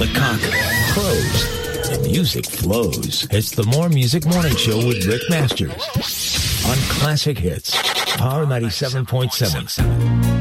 The cock crows. The music flows. It's the More Music Morning Show with Rick Masters on Classic Hits, Power 97.7.